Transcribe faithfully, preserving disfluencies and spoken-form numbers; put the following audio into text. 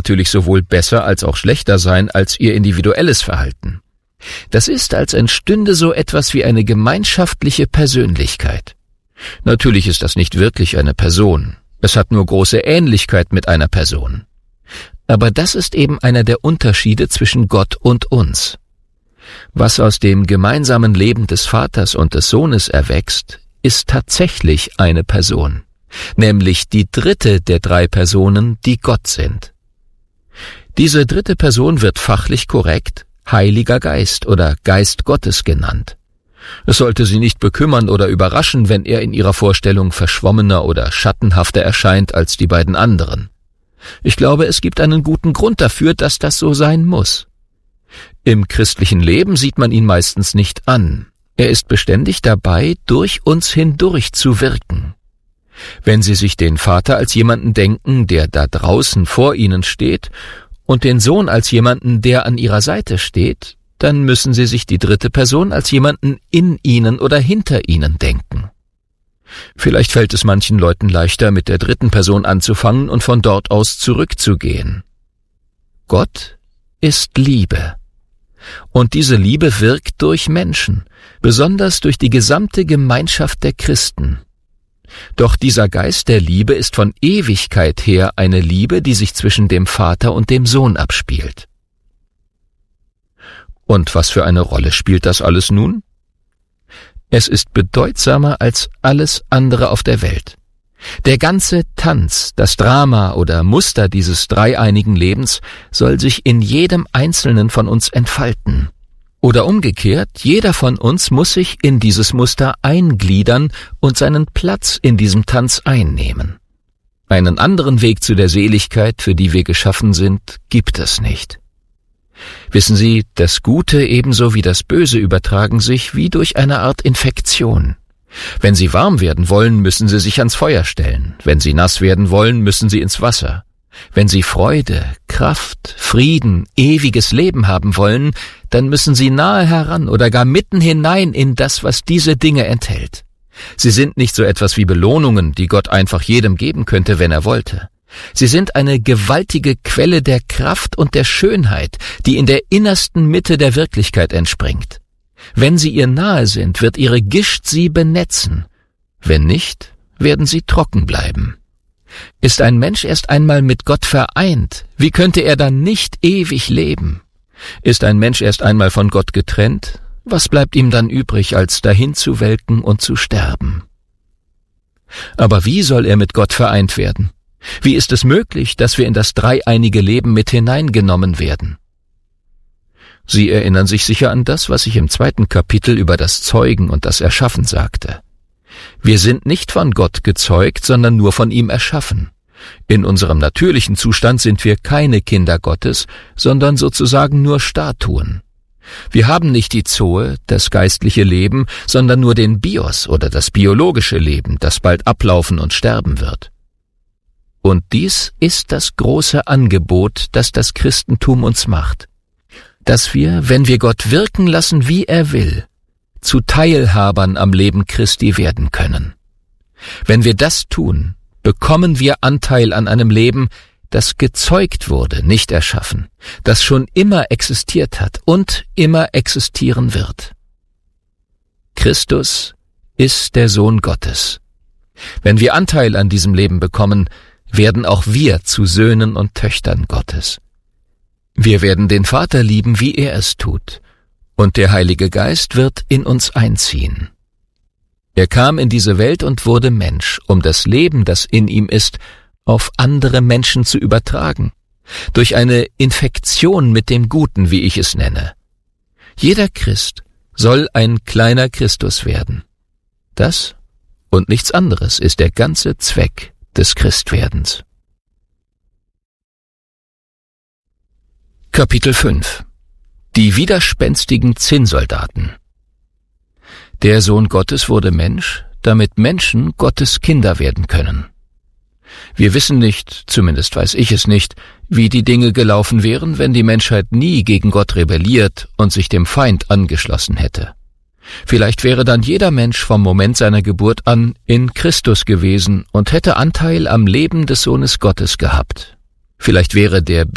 natürlich sowohl besser als auch schlechter sein als ihr individuelles Verhalten. Das ist, als entstünde so etwas wie eine gemeinschaftliche Persönlichkeit. Natürlich ist das nicht wirklich eine Person. Es hat nur große Ähnlichkeit mit einer Person. Aber das ist eben einer der Unterschiede zwischen Gott und uns. Was aus dem gemeinsamen Leben des Vaters und des Sohnes erwächst, ist tatsächlich eine Person, nämlich die dritte der drei Personen, die Gott sind. Diese dritte Person wird fachlich korrekt Heiliger Geist oder Geist Gottes genannt. Es sollte Sie nicht bekümmern oder überraschen, wenn er in Ihrer Vorstellung verschwommener oder schattenhafter erscheint als die beiden anderen. Ich glaube, es gibt einen guten Grund dafür, dass das so sein muss. Im christlichen Leben sieht man ihn meistens nicht an. Er ist beständig dabei, durch uns hindurch zu wirken. Wenn Sie sich den Vater als jemanden denken, der da draußen vor Ihnen steht, und den Sohn als jemanden, der an Ihrer Seite steht, dann müssen Sie sich die dritte Person als jemanden in Ihnen oder hinter Ihnen denken. Vielleicht fällt es manchen Leuten leichter, mit der dritten Person anzufangen und von dort aus zurückzugehen. Gott ist Liebe. Und diese Liebe wirkt durch Menschen, besonders durch die gesamte Gemeinschaft der Christen. Doch dieser Geist der Liebe ist von Ewigkeit her eine Liebe, die sich zwischen dem Vater und dem Sohn abspielt. Und was für eine Rolle spielt das alles nun? Es ist bedeutsamer als alles andere auf der Welt. Der ganze Tanz, das Drama oder Muster dieses dreieinigen Lebens soll sich in jedem Einzelnen von uns entfalten. Oder umgekehrt, jeder von uns muss sich in dieses Muster eingliedern und seinen Platz in diesem Tanz einnehmen. Einen anderen Weg zu der Seligkeit, für die wir geschaffen sind, gibt es nicht. Wissen Sie, das Gute ebenso wie das Böse übertragen sich wie durch eine Art Infektion. Wenn Sie warm werden wollen, müssen Sie sich ans Feuer stellen. Wenn Sie nass werden wollen, müssen Sie ins Wasser. Wenn Sie Freude, Kraft, Frieden, ewiges Leben haben wollen, dann müssen Sie nahe heran oder gar mitten hinein in das, was diese Dinge enthält. Sie sind nicht so etwas wie Belohnungen, die Gott einfach jedem geben könnte, wenn er wollte. Sie sind eine gewaltige Quelle der Kraft und der Schönheit, die in der innersten Mitte der Wirklichkeit entspringt. Wenn Sie ihr nahe sind, wird ihre Gischt Sie benetzen. Wenn nicht, werden Sie trocken bleiben. Ist ein Mensch erst einmal mit Gott vereint, wie könnte er dann nicht ewig leben? Ist ein Mensch erst einmal von Gott getrennt, was bleibt ihm dann übrig, als dahin zu welken und zu sterben? Aber wie soll er mit Gott vereint werden? Wie ist es möglich, dass wir in das dreieinige Leben mit hineingenommen werden? Sie erinnern sich sicher an das, was ich im zweiten Kapitel über das Zeugen und das Erschaffen sagte. Wir sind nicht von Gott gezeugt, sondern nur von ihm erschaffen. In unserem natürlichen Zustand sind wir keine Kinder Gottes, sondern sozusagen nur Statuen. Wir haben nicht die Zoe, das geistliche Leben, sondern nur den Bios oder das biologische Leben, das bald ablaufen und sterben wird. Und dies ist das große Angebot, das das Christentum uns macht. Dass wir, wenn wir Gott wirken lassen, wie er will, zu Teilhabern am Leben Christi werden können. Wenn wir das tun, bekommen wir Anteil an einem Leben, das gezeugt wurde, nicht erschaffen, das schon immer existiert hat und immer existieren wird. Christus ist der Sohn Gottes. Wenn wir Anteil an diesem Leben bekommen, werden auch wir zu Söhnen und Töchtern Gottes. Wir werden den Vater lieben, wie er es tut, und der Heilige Geist wird in uns einziehen. Er kam in diese Welt und wurde Mensch, um das Leben, das in ihm ist, auf andere Menschen zu übertragen, durch eine Infektion mit dem Guten, wie ich es nenne. Jeder Christ soll ein kleiner Christus werden. Das und nichts anderes ist der ganze Zweck des Christwerdens. Kapitel fünf. Die widerspenstigen Zinnsoldaten. Der Sohn Gottes wurde Mensch, damit Menschen Gottes Kinder werden können. Wir wissen nicht, zumindest weiß ich es nicht, wie die Dinge gelaufen wären, wenn die Menschheit nie gegen Gott rebelliert und sich dem Feind angeschlossen hätte. Vielleicht wäre dann jeder Mensch vom Moment seiner Geburt an in Christus gewesen und hätte Anteil am Leben des Sohnes Gottes gehabt. Vielleicht wäre der